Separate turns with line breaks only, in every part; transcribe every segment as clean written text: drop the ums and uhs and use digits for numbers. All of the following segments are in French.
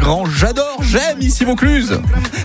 grand j'aime ici Vaucluse.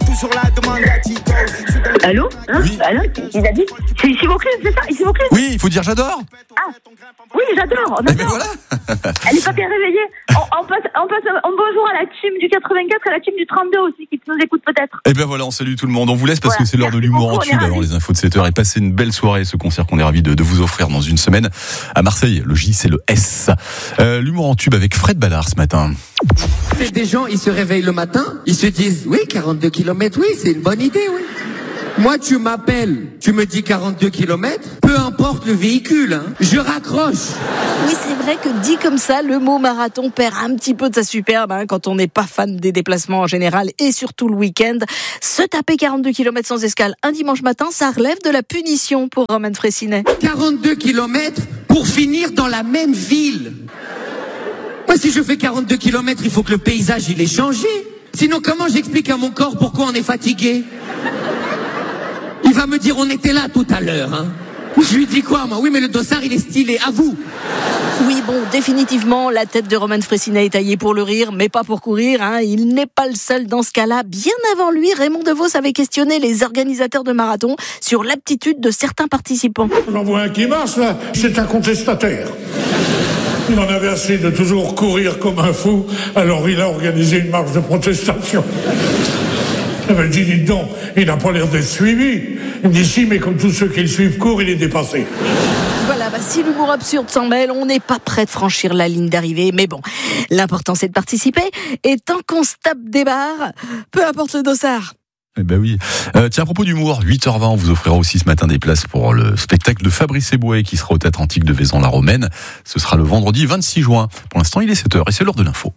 Allô
Oui.
Allô Il a dit c'est ici Vaucluse, c'est ça Ici Vaucluse
Oui, il faut dire j'adore.
Ah oui, j'adore.
Eh ben voilà.
Elle est pas bien réveillée. On passe un bonjour à la team du 84 et à la team du 32 aussi qui nous écoute peut-être.
Et ben voilà, on salue tout le monde. On vous laisse parce que c'est l'heure de
Merci
l'humour en
beaucoup,
tube
on est
avant
ravis.
les infos de 7h et passez une belle soirée, ce concert qu'on est ravis de vous offrir dans une semaine à Marseille. Le J, c'est le S. L'humour en tube avec Fred Ballard ce matin.
Des gens, ils se réveillent le matin, ils se disent, oui, 42 km, oui, c'est une bonne idée, oui. Moi, tu m'appelles, tu me dis 42 km, peu importe le véhicule, hein, je raccroche.
Oui, c'est vrai que dit comme ça, le mot marathon perd un petit peu de sa superbe quand on n'est pas fan des déplacements en général et surtout le week-end. Se taper 42 km sans escale un dimanche matin, ça relève de la punition pour Roman Fraissinet.
42 km pour finir dans la même ville. Moi, si je fais 42 km, il faut que le paysage, il ait changé. Sinon, comment j'explique à mon corps pourquoi on est fatigué ? Il va me dire, on était là tout à l'heure, hein. Je lui dis quoi, moi ? Oui, mais le dossard, il est stylé, à vous.
Oui, bon, définitivement, la tête de Roman Fraissinet est taillée pour le rire, mais pas pour courir. Il n'est pas le seul dans ce cas-là. Bien avant lui, Raymond Devos avait questionné les organisateurs de marathon sur l'aptitude de certains participants.
J'en vois un qui marche, là, c'est un contestataire. Il en avait assez de toujours courir comme un fou, alors il a organisé une marche de protestation. Il me dit, dites donc, il n'a pas l'air d'être suivi. Il me dit, si, mais comme tous ceux qui le suivent courent, il est dépassé.
Voilà, si l'humour absurde s'en mêle, on n'est pas prêt de franchir la ligne d'arrivée. Mais bon, l'important c'est de participer. Et tant qu'on se tape des barres, peu importe le dossard.
Eh ben oui. Tiens, à propos d'humour, 8h20, on vous offrira aussi ce matin des places pour le spectacle de Fabrice Eboué qui sera au Théâtre Antique de Vaison-la-Romaine. Ce sera le vendredi 26 juin. Pour l'instant, il est 7h et c'est l'heure de l'info.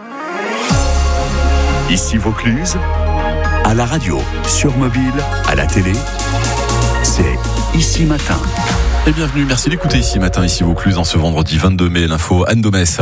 Ici Vaucluse, à la radio, sur mobile, à la télé, c'est Ici Matin.
Et bienvenue, merci d'écouter Ici Matin, ici Vaucluse, en ce vendredi 22 mai, l'info Anne Domès.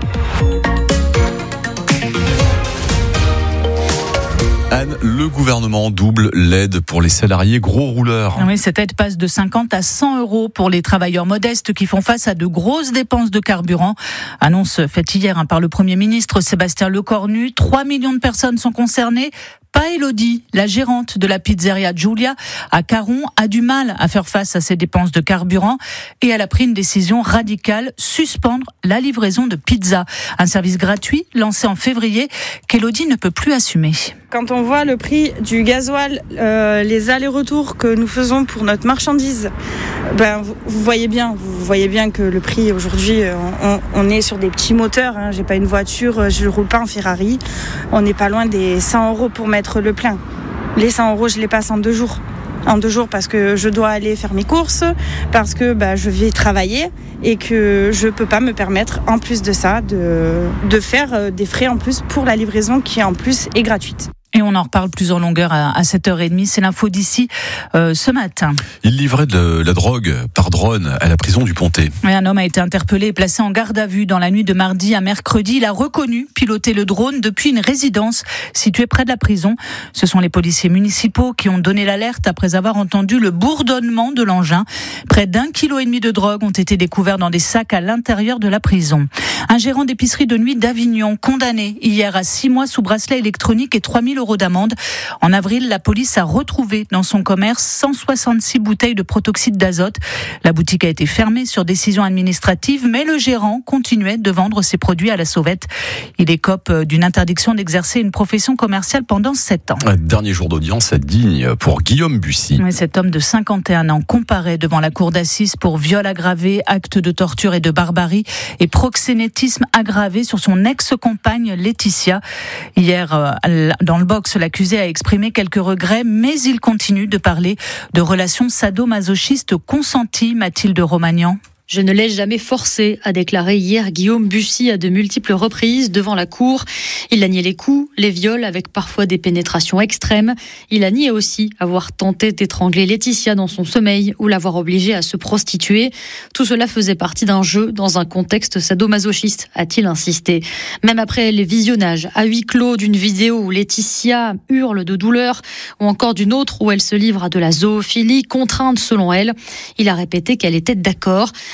Anne, le gouvernement double l'aide pour les salariés gros rouleurs.
Oui, cette aide passe de 50 à 100 € pour les travailleurs modestes qui font face à de grosses dépenses de carburant. Annonce faite hier par le Premier ministre Sébastien Lecornu. 3 millions de personnes sont concernées. Pas Elodie, la gérante de la pizzeria Giulia à Caron, a du mal à faire face à ces dépenses de carburant et elle a pris une décision radicale, suspendre la livraison de pizza. Un service gratuit lancé en février qu'Elodie ne peut plus assumer.
Quand on voit le prix du gasoil, les allers-retours que nous faisons pour notre marchandise, vous voyez bien que le prix aujourd'hui, on est sur des petits moteurs. J'ai pas une voiture, je roule pas en Ferrari. On n'est pas loin des 100 € pour mettre le plein. Les 100 € je les passe en 2 jours. En 2 jours parce que je dois aller faire mes courses, parce que je vais travailler et que je peux pas me permettre en plus de ça de faire des frais en plus pour la livraison qui en plus est gratuite.
Et on en reparle plus en longueur à 7h30. C'est l'info d'ici ce matin.
Il livrait de la drogue par drone à la prison du Pontet.
Et un homme a été interpellé et placé en garde à vue dans la nuit de mardi à mercredi. Il a reconnu piloter le drone depuis une résidence située près de la prison. Ce sont les policiers municipaux qui ont donné l'alerte après avoir entendu le bourdonnement de l'engin. Près d'1,5 kg de drogue ont été découverts dans des sacs à l'intérieur de la prison. Un gérant d'épicerie de nuit d'Avignon condamné hier à 6 mois sous bracelet électronique et 3 000 € d'amende. En avril, la police a retrouvé dans son commerce 166 bouteilles de protoxyde d'azote. La boutique a été fermée sur décision administrative, mais le gérant continuait de vendre ses produits à la sauvette. Il écope d'une interdiction d'exercer une profession commerciale pendant 7 ans.
Dernier jour d'audience à Digne pour Guillaume Bussy.
Oui, cet homme de 51 ans comparaît devant la cour d'assises pour viol aggravé, acte de torture et de barbarie et proxénétisme aggravé sur son ex-compagne Laetitia. Hier, dans le box, l'accusé a exprimé quelques regrets, mais il continue de parler de relations sadomasochistes consenties, Mathilde Romagnan.
Je ne l'ai jamais forcé, a déclaré hier Guillaume Bussy à de multiples reprises devant la cour. Il a nié les coups, les viols avec parfois des pénétrations extrêmes. Il a nié aussi avoir tenté d'étrangler Laetitia dans son sommeil ou l'avoir obligée à se prostituer. Tout cela faisait partie d'un jeu dans un contexte sadomasochiste, a-t-il insisté. Même après les visionnages à huis clos d'une vidéo où Laetitia hurle de douleur ou encore d'une autre où elle se livre à de la zoophilie contrainte selon elle, il a répété qu'elle était d'accord.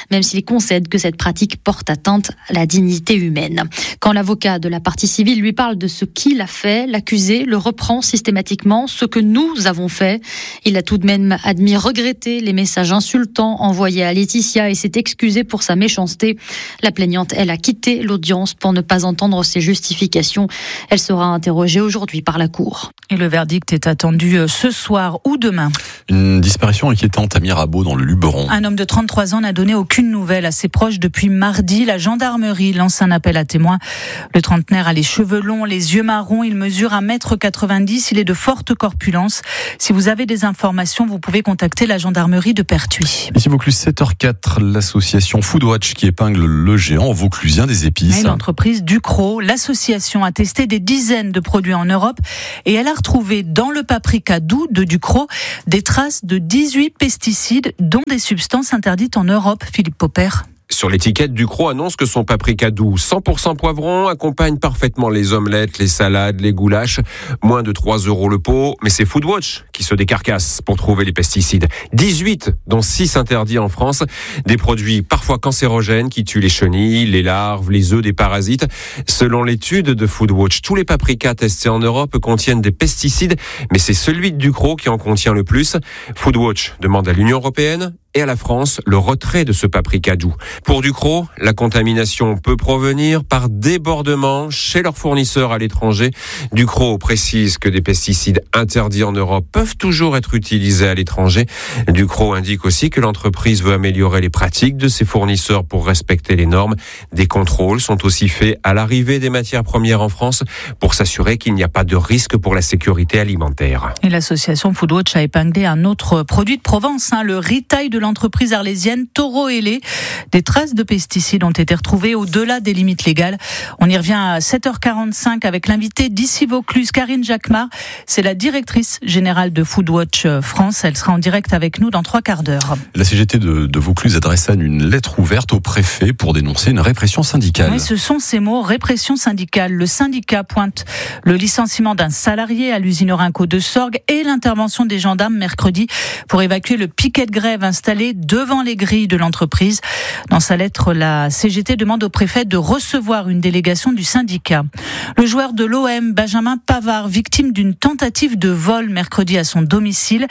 même s'il concède que cette pratique porte atteinte à la dignité humaine. Quand l'avocat de la partie civile lui parle de ce qu'il a fait, l'accusé le reprend systématiquement, ce que nous avons fait. Il a tout de même admis regretter les messages insultants envoyés à Laetitia et s'est excusé pour sa méchanceté. La plaignante, elle, a quitté l'audience pour ne pas entendre ses justifications. Elle sera interrogée aujourd'hui par la Cour.
Et le verdict est attendu ce soir ou demain.
Une disparition inquiétante à Mirabeau dans le Luberon.
Un homme de 33 ans n'a donné aucune nouvelle à ses proches depuis mardi. La gendarmerie lance un appel à témoins. Le trentenaire a les cheveux longs, les yeux marrons. Il mesure 1,90 m. Il est de forte corpulence. Si vous avez des informations, vous pouvez contacter la gendarmerie de Pertuis.
Ici Vaucluse 7h04, l'association Foodwatch qui épingle le géant vauclusien des épices.
Et l'entreprise Ducros, l'association a testé des dizaines de produits en Europe et elle a retrouvé dans le paprika doux de Ducros des traces de 18 pesticides, dont des substances interdites en Europe. Philippe Popper.
Sur l'étiquette, Ducros annonce que son paprika doux 100% poivron accompagne parfaitement les omelettes, les salades, les goulaches. Moins de 3 € le pot, mais c'est Foodwatch qui se décarcasse pour trouver les pesticides. 18, dont 6 interdits en France. Des produits parfois cancérogènes qui tuent les chenilles, les larves, les œufs des parasites. Selon l'étude de Foodwatch, tous les paprikas testés en Europe contiennent des pesticides, mais c'est celui de Ducros qui en contient le plus. Foodwatch demande à l'Union européenne et à la France le retrait de ce paprika doux. Pour Ducros, la contamination peut provenir par débordement chez leurs fournisseurs à l'étranger. Ducros précise que des pesticides interdits en Europe peuvent toujours être utilisés à l'étranger. Ducros indique aussi que l'entreprise veut améliorer les pratiques de ses fournisseurs pour respecter les normes. Des contrôles sont aussi faits à l'arrivée des matières premières en France pour s'assurer qu'il n'y a pas de risque pour la sécurité alimentaire.
Et l'association Foodwatch a épinglé un autre produit de Provence, le ritail de l'entreprise arlésienne Taureau Ailé. Des traces de pesticides ont été retrouvées au-delà des limites légales. On y revient à 7h45 avec l'invitée d'ici Vaucluse, Karine Jacquemart. C'est la directrice générale de Foodwatch France. Elle sera en direct avec nous dans 3 quarts d'heure.
La CGT de Vaucluse adressa une lettre ouverte au préfet pour dénoncer une répression syndicale.
Oui, ce sont ces mots, répression syndicale. Le syndicat pointe le licenciement d'un salarié à l'usine Orinco de Sorgues et l'intervention des gendarmes mercredi pour évacuer le piquet de grève installé devant les grilles de l'entreprise. Dans sa lettre, la CGT demande au préfet de recevoir une délégation du syndicat. Le joueur de l'OM, Benjamin Pavard, victime d'une tentative de vol mercredi à son domicile.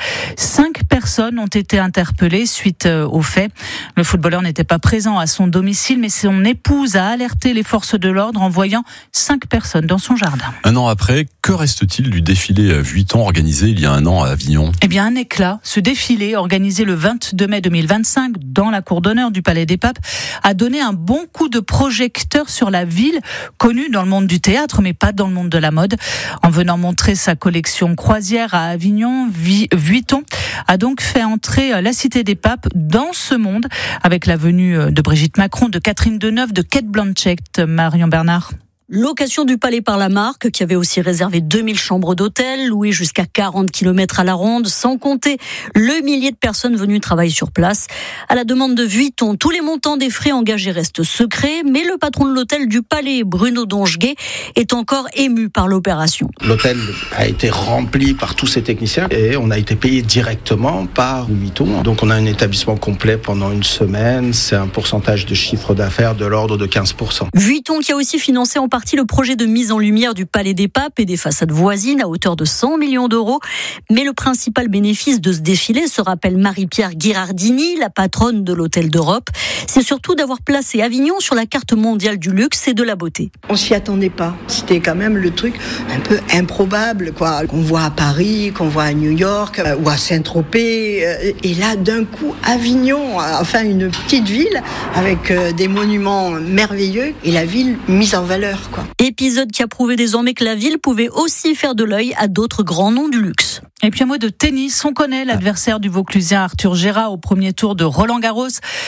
5 personnes ont été interpellées suite aux faits. Le footballeur n'était pas présent à son domicile, mais son épouse a alerté les forces de l'ordre en voyant 5 personnes dans son jardin.
Un an après, que reste-t-il du défilé Vuitton organisé il y a un an à Avignon ?
Eh bien, un éclat. Ce défilé, organisé le 22 mai 2025 dans la cour d'honneur du Palais des Papes, a donné un bon coup de projecteur sur la ville, connue dans le monde du théâtre, mais pas dans le monde de la mode. En venant montrer sa collection croisière à Avignon, Vuitton a donc fait entrer la Cité des Papes dans ce monde, avec la venue de Brigitte Macron, de Catherine Deneuve, de Cate Blanchett. Marion Bernard.
Location du palais par la marque, qui avait aussi réservé 2000 chambres d'hôtel, louées jusqu'à 40 km à la ronde, sans compter le millier de personnes venues travailler sur place. À la demande de Vuitton, tous les montants des frais engagés restent secrets, mais le patron de l'hôtel du palais, Bruno Dongeguet, est encore ému par l'opération.
L'hôtel a été rempli par tous ces techniciens et on a été payé directement par Vuitton. Donc on a un établissement complet pendant une semaine, c'est un pourcentage de chiffre d'affaires de l'ordre de 15%.
Vuitton qui a aussi financé en partie le projet de mise en lumière du Palais des Papes et des façades voisines à hauteur de 100 millions d'euros. Mais le principal bénéfice de ce défilé, se rappelle Marie-Pierre Ghirardini, la patronne de l'Hôtel d'Europe, c'est surtout d'avoir placé Avignon sur la carte mondiale du luxe et de la beauté.
On s'y attendait pas. C'était quand même le truc un peu improbable, quoi. Qu'on voit à Paris, qu'on voit à New York ou à Saint-Tropez. Et là, d'un coup, Avignon, enfin une petite ville avec des monuments merveilleux et la ville mise en valeur. Quoi.
Épisode qui a prouvé désormais que la ville pouvait aussi faire de l'œil à d'autres grands noms du luxe.
Et puis un mot de tennis, on connaît l'adversaire du Vauclusien Arthur Gea au premier tour de Roland-Garros.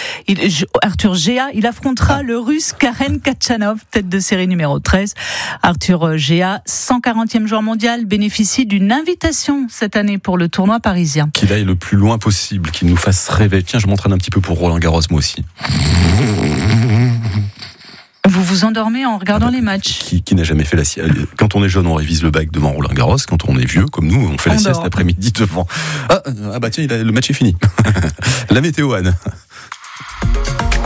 Arthur Gea, il affrontera le Russe Karen Khachanov, tête de série numéro 13. Arthur Gea, 140e joueur mondial, bénéficie d'une invitation cette année pour le tournoi parisien.
Qu'il aille le plus loin possible, qu'il nous fasse rêver. Tiens, je m'entraîne un petit peu pour Roland-Garros moi aussi.
Vous vous endormez en regardant les matchs.
Qui n'a jamais fait la sieste? Quand on est jeune, on révise le bac devant Roland-Garros. Quand on est vieux, comme nous, on fait la sieste l'après-midi devant. Ah bah tiens, le match est fini. La météo, Anne.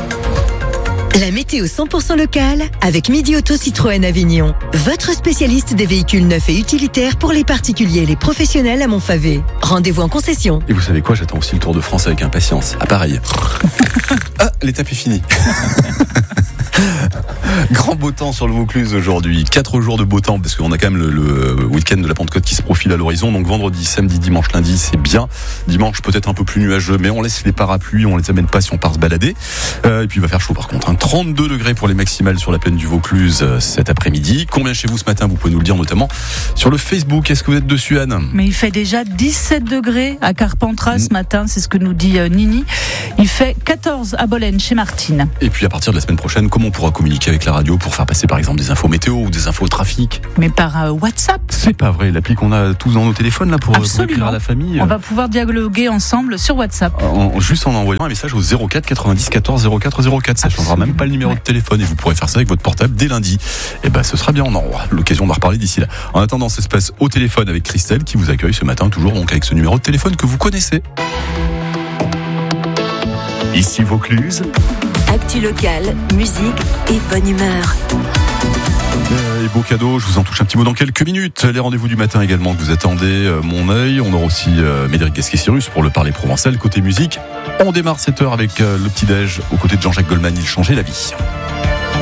La météo 100% locale avec Midi Auto Citroën Avignon. Votre spécialiste des véhicules neufs et utilitaires pour les particuliers et les professionnels à Montfavet. Rendez-vous en concession.
Et vous savez quoi, j'attends aussi le Tour de France avec impatience. Ah pareil. Ah, l'étape est finie. Grand beau temps sur le Vaucluse aujourd'hui. 4 jours de beau temps parce qu'on a quand même le week-end de la Pentecôte qui se profile à l'horizon. Donc vendredi, samedi, dimanche, lundi, c'est bien. Dimanche peut-être un peu plus nuageux, mais on laisse les parapluies, on les amène pas si on part se balader. Et puis il va faire chaud par contre. 32 degrés pour les maximales sur la plaine du Vaucluse cet après-midi. Combien chez vous ce matin? Vous pouvez nous le dire notamment sur le Facebook. Est-ce que vous êtes dessus, Anne?
Mais il fait déjà 17 degrés à Carpentras ce matin, c'est ce que nous dit Nini. Il fait 14 à Bolène chez Martine.
Et puis à partir de la semaine prochaine, comment on pourra communiquer avec la radio pour faire passer par exemple des infos météo ou des infos trafic?
Mais par WhatsApp.
C'est pas vrai, l'appli qu'on a tous dans nos téléphones là pour écrire à la famille.
On va pouvoir dialoguer ensemble sur WhatsApp.
Juste en envoyant un message au 04 90 14 04 04. Ça ne changera même pas le numéro de téléphone et vous pourrez faire ça avec votre portable dès lundi. Et ben ce sera bien, on aura l'occasion d'en reparler d'ici là. En attendant, ça se passe au téléphone avec Christelle qui vous accueille ce matin, toujours donc avec ce numéro de téléphone que vous connaissez.
Ici Vaucluse.
Actu locale, musique et bonne humeur.
Et beau cadeau, je vous en touche un petit mot dans quelques minutes. Les rendez-vous du matin également que vous attendez, Mon œil. On aura aussi Médéric Gasquet-Cyrus pour le parler provençal. Côté musique, on démarre cette heure avec le petit-déj aux côtés de Jean-Jacques Goldman, Il changeait la vie.